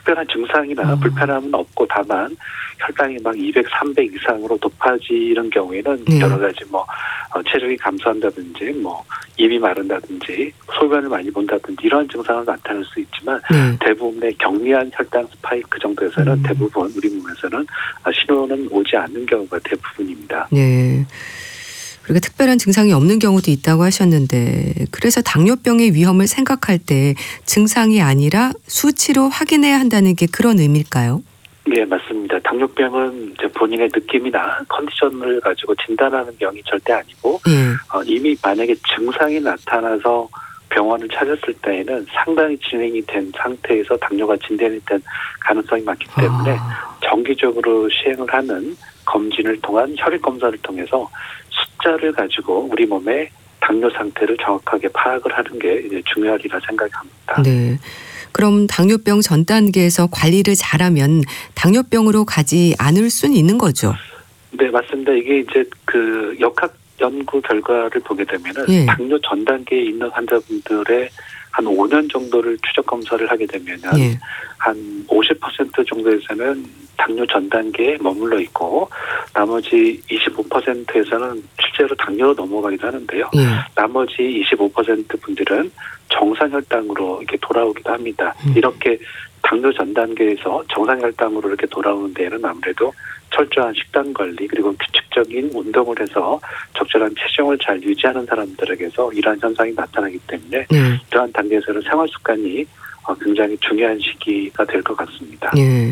특별한 증상이나 불편함은 없고 다만 혈당이 막 200, 300 이상으로 높아지는 경우에는 여러 가지 체력이 감소한다든지 입이 마른다든지 소변을 많이 본다든지 이런 증상은 나타날 수 있지만 대부분의 경미한 혈당 스파이크 정도에서는 대부분 우리 몸에서는 신호는 오지 않는 경우가 대부분입니다. 네. 그리고 특별한 증상이 없는 경우도 있다고 하셨는데 그래서 당뇨병의 위험을 생각할 때 증상이 아니라 수치로 확인해야 한다는 게 그런 의미일까요? 네, 맞습니다. 당뇨병은 이제 본인의 느낌이나 컨디션을 가지고 진단하는 병이 절대 아니고 이미 만약에 증상이 나타나서 병원을 찾았을 때에는 상당히 진행이 된 상태에서 당뇨가 진단이 된 가능성이 많기 때문에 정기적으로 시행을 하는 검진을 통한 혈액 검사를 통해서 숫자를 가지고 우리 몸의 당뇨 상태를 정확하게 파악을 하는 게 이제 중요하리라 생각합니다. 네. 그럼 당뇨병 전 단계에서 관리를 잘하면 당뇨병으로 가지 않을 수는 있는 거죠? 네, 맞습니다. 이게 이제 그 역학 연구 결과를 보게 되면은 당뇨 전 단계에 있는 환자분들의 한 5년 정도를 추적 검사를 하게 되면은 한 50% 정도에서는 당뇨 전 단계에 머물러 있고 나머지 25%에서는 실제로 당뇨로 넘어가기도 하는데요. 나머지 25% 분들은 정상 혈당으로 이렇게 돌아오기도 합니다. 이렇게 당뇨 전 단계에서 정상 혈당으로 이렇게 돌아오는 데에는 아무래도 철저한 식단 관리 그리고 규칙적인 운동을 해서 적절한 체중을 잘 유지하는 사람들에게서 이러한 현상이 나타나기 때문에 이러한 단계에서는 생활 습관이 굉장히 중요한 시기가 될 것 같습니다.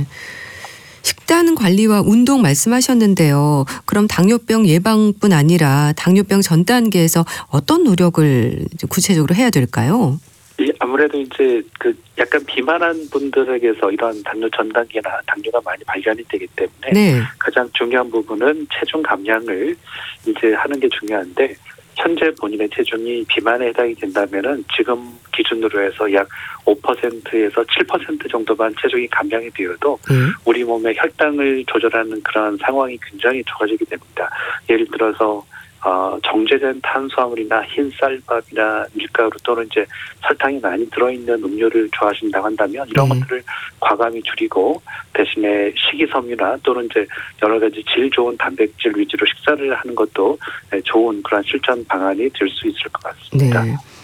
식단 관리와 운동 말씀하셨는데요. 그럼 당뇨병 예방뿐 아니라 당뇨병 전 단계에서 어떤 노력을 구체적으로 해야 될까요? 아무래도 이제 그 약간 비만한 분들에게서 이런 당뇨 전 단계나 당뇨가 많이 발견이 되기 때문에 가장 중요한 부분은 체중 감량을 이제 하는 게 중요한데 현재 본인의 체중이 비만에 해당이 된다면은 지금 기준으로 해서 약 5%에서 7% 정도만 체중이 감량이 되어도 우리 몸의 혈당을 조절하는 그런 상황이 굉장히 좋아지게 됩니다. 예를 들어서 정제된 탄수화물이나 흰 쌀밥이나 밀가루 또는 이제 설탕이 많이 들어있는 음료를 좋아하신다고 한다면 이런 것들을 과감히 줄이고 대신에 식이섬유나 또는 이제 여러 가지 질 좋은 단백질 위주로 식사를 하는 것도 좋은 그런 실천 방안이 될 수 있을 것 같습니다.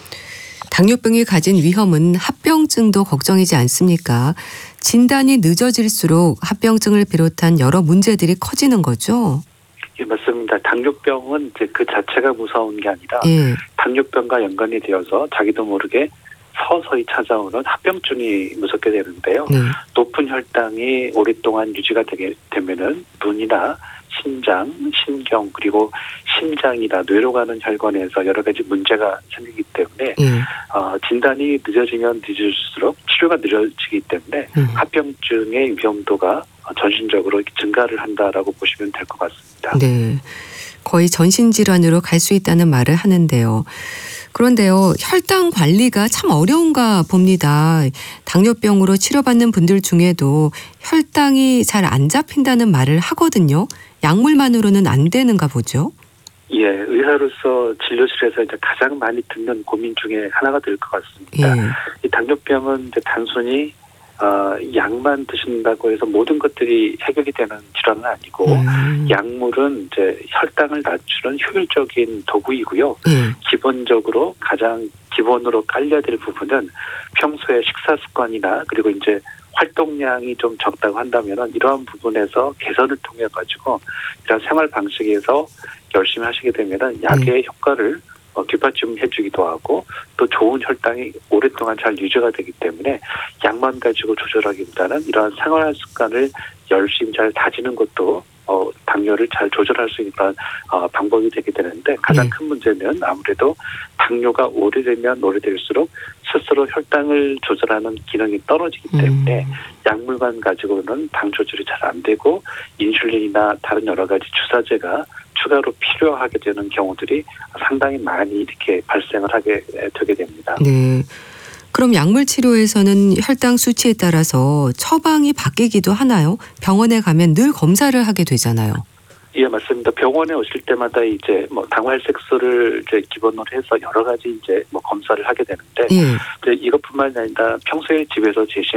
당뇨병이 가진 위험은 합병증도 걱정이지 않습니까? 진단이 늦어질수록 합병증을 비롯한 여러 문제들이 커지는 거죠? 예, 맞습니다. 당뇨병은 이제 그 자체가 무서운 게 아니라 당뇨병과 연관이 되어서 자기도 모르게 서서히 찾아오는 합병증이 무섭게 되는데요. 높은 혈당이 오랫동안 유지가 되게 되면은 눈이나 신장, 신경 그리고 심장이나 뇌로 가는 혈관에서 여러 가지 문제가 생기기 때문에 진단이 늦어지면 늦을수록 치료가 늦어지기 때문에 합병증의 위험도가 전신적으로 증가를 한다라고 보시면 될 것 같습니다. 네, 거의 전신질환으로 갈 수 있다는 말을 하는데요. 그런데요, 혈당 관리가 참 어려운가 봅니다. 당뇨병으로 치료받는 분들 중에도 혈당이 잘 안 잡힌다는 말을 하거든요. 약물만으로는 안 되는가 보죠? 예, 의사로서 진료실에서 이제 가장 많이 듣는 고민 중에 하나가 될 것 같습니다. 이 당뇨병은 이제 단순히 약만 드신다고 해서 모든 것들이 해결이 되는 질환은 아니고 약물은 이제 혈당을 낮추는 효율적인 도구이고요. 기본적으로 가장 기본으로 깔려야 될 부분은 평소에 식사 습관이나 그리고 이제 활동량이 좀 적다고 한다면은 이러한 부분에서 개선을 통해 가지고 이런 생활 방식에서 열심히 하시게 되면은 약의 효과를 뒷받침해주기도 하고 또 좋은 혈당이 오랫동안 잘 유지가 되기 때문에 약만 가지고 조절하기보다는 이러한 생활 습관을 열심히 잘 다지는 것도 당뇨를 잘 조절할 수 있는 방법이 되게 되는데 가장 큰 문제는 아무래도 당뇨가 오래되면 오래될수록 스스로 혈당을 조절하는 기능이 떨어지기 때문에 약물만 가지고는 당 조절이 잘 안 되고 인슐린이나 다른 여러 가지 주사제가 추가로 필요하게 되는 경우들이 상당히 많이 이렇게 발생을 하게 되게 됩니다. 네. 그럼 약물 치료에서는 혈당 수치에 따라서 처방이 바뀌기도 하나요? 병원에 가면 늘 검사를 하게 되잖아요. 예, 맞습니다. 병원에 오실 때마다 이제 당활색소를 이제 기본으로 해서 여러 가지 이제 검사를 하게 되는데 이제 이것뿐만 아니라 평소에 집에서 제시해